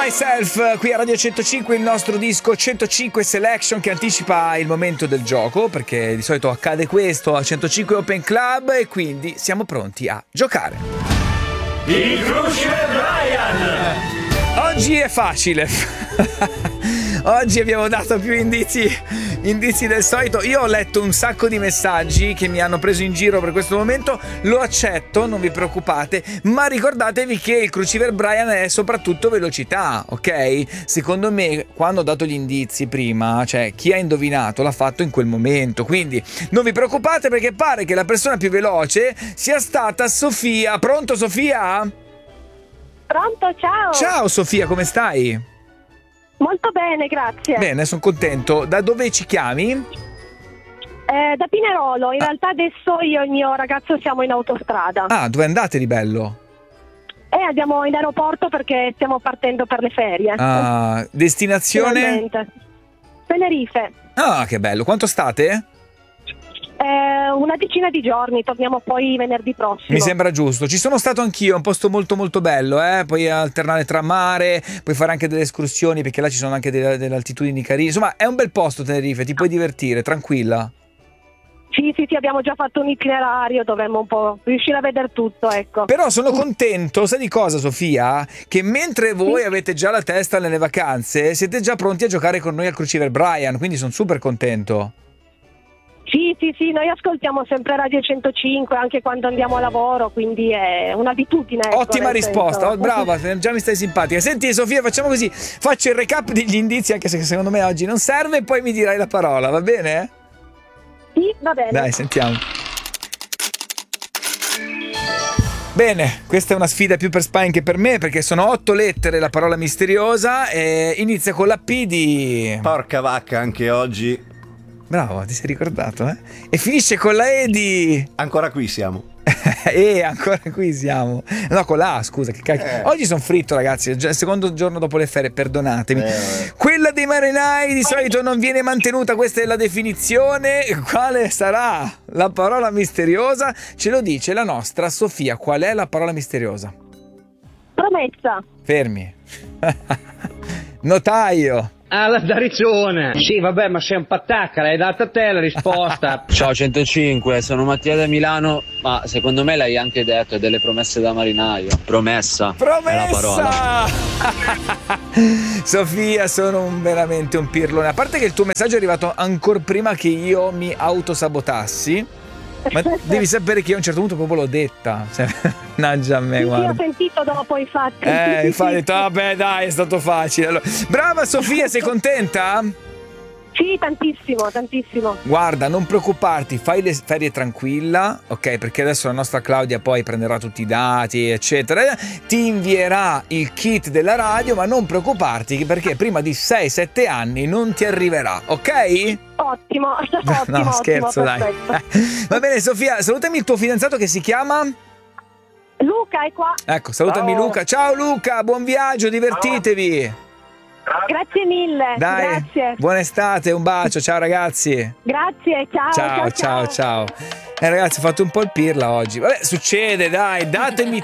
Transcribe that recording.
Myself, qui a Radio 105, il nostro disco 105 Selection che anticipa il momento del gioco, perché di solito accade questo a 105 Open Club e quindi siamo pronti a giocare. Il Crucible Brian! Oggi è facile. Oggi abbiamo dato più indizi del solito. Io ho letto un sacco di messaggi che mi hanno preso in giro per questo momento. Lo accetto, non vi preoccupate, ma ricordatevi che il Crucible Brian è soprattutto velocità, ok? Secondo me, quando ho dato gli indizi prima, cioè chi ha indovinato l'ha fatto in quel momento, quindi non vi preoccupate perché pare che la persona più veloce sia stata Sofia. Pronto, Sofia? Pronto, ciao. Ciao Sofia, come stai? Molto bene, grazie. Bene, sono contento. Da dove ci chiami? Da Pinerolo, in realtà adesso io e il mio ragazzo siamo in autostrada. Ah, dove andate di bello? Andiamo in aeroporto perché stiamo partendo per le ferie. Ah, destinazione? Finalmente. Tenerife. Ah, che bello. Quanto state? Una decina di giorni, torniamo poi venerdì prossimo. Mi sembra giusto. Ci sono stato anch'io, è un posto molto molto bello, puoi alternare tra mare, puoi fare anche delle escursioni perché là ci sono anche delle altitudini carine. Insomma, è un bel posto Tenerife, ti puoi divertire, tranquilla. Sì, abbiamo già fatto un itinerario, dovremmo un po' riuscire a vedere tutto, ecco. Però sono contento, sai di cosa Sofia? Che mentre voi avete già la testa nelle vacanze, siete già pronti a giocare con noi al Crucible Brian, quindi sono super contento. Sì, noi ascoltiamo sempre Radio 105 anche quando andiamo a lavoro, quindi è un'abitudine. Ecco, ottima risposta, brava, già mi stai simpatica. Senti Sofia, facciamo così, faccio il recap degli indizi anche se secondo me oggi non serve e poi mi dirai la parola, va bene? Sì, va bene. Dai, sentiamo. Bene, questa è una sfida più per Spine che per me perché sono 8 lettere la parola misteriosa e inizia con la P di... Porca vacca anche oggi. Bravo, ti sei ricordato, eh? E finisce con la E di... Ancora qui siamo. Ancora qui siamo. No, con la A, scusa, che cacchio. Oggi sono fritto, ragazzi, è già il secondo giorno dopo le ferie, perdonatemi. Quella dei marinai di solito non viene mantenuta, questa è la definizione. Quale sarà la parola misteriosa? Ce lo dice la nostra Sofia, qual è la parola misteriosa? Promessa. Fermi. Notaio. Alla Dariccione. Sì, vabbè, ma sei un patacca, l'hai data a te la risposta. Ciao 105, sono Mattia da Milano, ma secondo me l'hai anche detto, è delle promesse da marinaio. Promessa. È la parola. Sofia, sono veramente un pirlone. A parte che il tuo messaggio è arrivato ancora prima che io mi autosabotassi. Ma devi sapere che io a un certo punto proprio l'ho detta. Mannaggia a me, guarda. Sì, ho sentito dopo, infatti. Infatti ho detto, vabbè dai, è stato facile. Allora, brava Sofia, sei contenta? Sì, tantissimo. Guarda, non preoccuparti, fai le ferie tranquilla, ok? Perché adesso la nostra Claudia poi prenderà tutti i dati, eccetera. Ti invierà il kit della radio, ma non preoccuparti perché prima di 6-7 anni non ti arriverà, ok? Ottimo. No, scherzo, dai. Va bene, Sofia, salutami il tuo fidanzato che si chiama? Luca è qua. Ecco, salutami Luca. Ciao Luca, buon viaggio, divertitevi. Grazie mille. Dai, grazie. buona estate, un bacio, ciao ragazzi. Grazie, ciao. Ciao. Ragazzi, ho fatto un po' il pirla oggi. Vabbè, succede, dai, datemi